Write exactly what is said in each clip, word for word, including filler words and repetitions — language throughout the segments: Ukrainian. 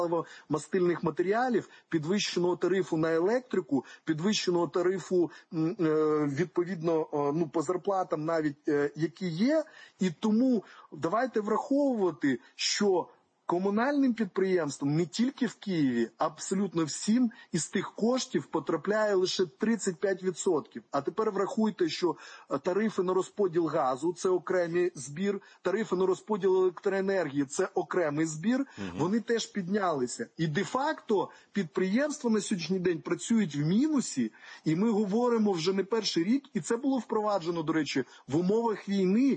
мастильних матеріалів, підвищеного тарифу на електрику, підвищеного тарифу, відповідно, ну, по зарплатам навіть, які є. І тому давайте враховувати, що комунальним підприємствам не тільки в Києві, абсолютно всім із тих коштів потрапляє лише тридцять п'ять відсотків. А тепер врахуйте, що тарифи на розподіл газу – це окремий збір, тарифи на розподіл електроенергії – це окремий збір, угу. Вони теж піднялися. І де-факто підприємства на сьогоднішній день працюють в мінусі, і ми говоримо вже не перший рік, і це було впроваджено, до речі, в умовах війни,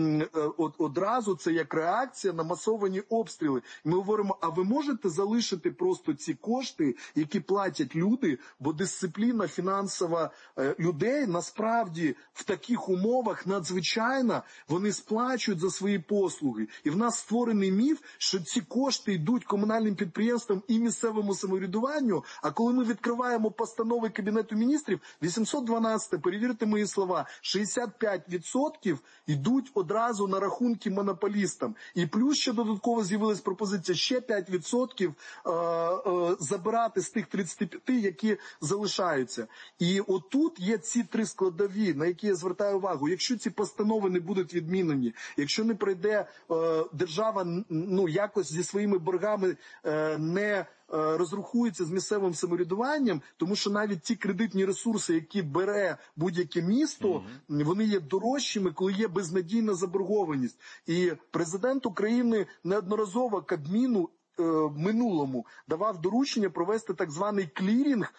одразу це як реакція на масовані обстріли. Ми говоримо, а ви можете залишити просто ці кошти, які платять люди, бо дисципліна фінансова людей насправді в таких умовах надзвичайна, вони сплачують за свої послуги. І в нас створений міф, що ці кошти йдуть комунальним підприємствам і місцевому самоврядуванню, а коли ми відкриваємо постанови Кабінету міністрів, вісімсот дванадцять, перевірте мої слова, шістдесят п'ять відсотків йдуть одразу на рахунки монополістам. І плюс ще додатково з'явилась пропозиція ще п'ять відсотків е, е, забирати з тих тридцяти п'яти, які залишаються. І отут є ці три складові, на які я звертаю увагу. Якщо ці постанови не будуть відмінені, якщо не прийде е, держава, ну, якось зі своїми боргами е, не розрахується з місцевим самоврядуванням, тому що навіть ті кредитні ресурси, які бере будь-яке місто, mm-hmm. вони є дорожчими, коли є безнадійна заборгованість. І президент України неодноразово Кабміну е, минулому давав доручення провести так званий клірінг,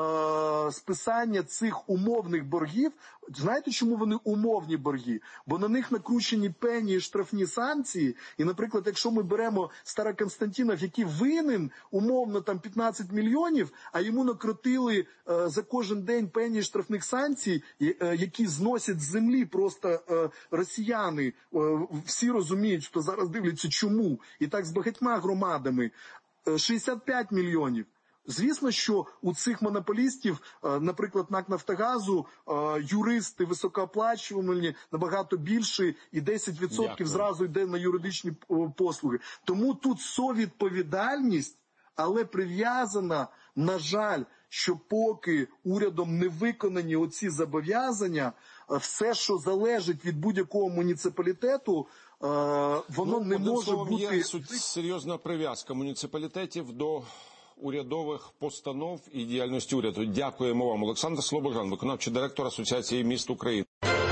е, списання цих умовних боргів. Знаєте, чому вони умовні борги? Бо на них накручені пені і штрафні санкції. І, наприклад, якщо ми беремо Староконстантинов, який винен умовно там п'ятнадцять мільйонів, а йому накрутили е, за кожен день пені і штрафних санкцій, е, які зносять з землі просто е, росіяни. Е, всі розуміють, що зараз дивляться, чому. І так з багатьма громадами. Е, шістдесят п'ять мільйонів. Звісно, що у цих монополістів, наприклад, НАК «Нафтогазу», юристи високооплачувані набагато більше, і десять відсотків зразу йде на юридичні послуги. Тому тут совідповідальність, але прив'язана, на жаль, що поки урядом не виконані оці зобов'язання, все, що залежить від будь-якого муніципалітету, воно ну, не може словом, бути... Є серйозна прив'язка муніципалітетів до урядових постанов і діяльності уряду. Дякуємо вам. Олександр Слобожан, виконавчий директор Асоціації міст України.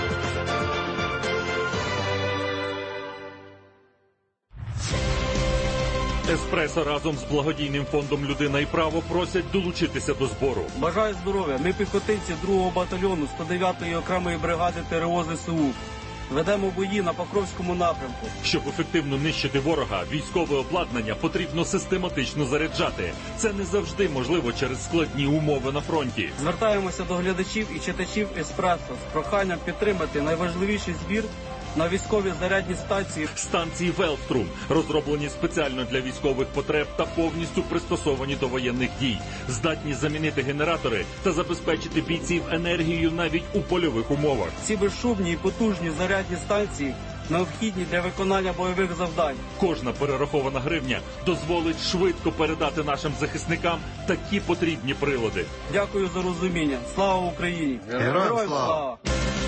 Еспресо разом з благодійним фондом «Людина і право» просять долучитися до збору. Бажаю здоров'я. Ми піхотинці другого батальйону сто дев'ятої окремої бригади ТРО ЗСУ. Ведемо бої на Покровському напрямку. Щоб ефективно нищити ворога, військове обладнання потрібно систематично заряджати. Це не завжди можливо через складні умови на фронті. Звертаємося до глядачів і читачів «Еспресо» з проханням підтримати найважливіший збір на військові зарядні станції. Станції «Велструм» розроблені спеціально для військових потреб та повністю пристосовані до воєнних дій. Здатні замінити генератори та забезпечити бійців енергією навіть у польових умовах. Ці безшумні і потужні зарядні станції необхідні для виконання бойових завдань. Кожна перерахована гривня дозволить швидко передати нашим захисникам такі потрібні прилади. Дякую за розуміння. Слава Україні! Героям слава!